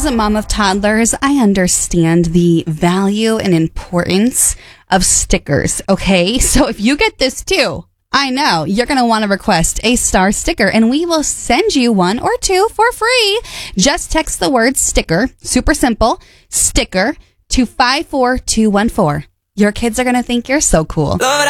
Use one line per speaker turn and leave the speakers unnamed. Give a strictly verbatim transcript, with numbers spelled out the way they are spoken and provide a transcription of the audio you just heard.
As a mom of toddlers, I understand the value and importance of stickers, okay? So if you get this too, I know you're going to want to request a star sticker, and we will send you one or two for free. Just text the word sticker, super simple, sticker, to five four two one four. Your kids are going to think you're so cool.
Lord,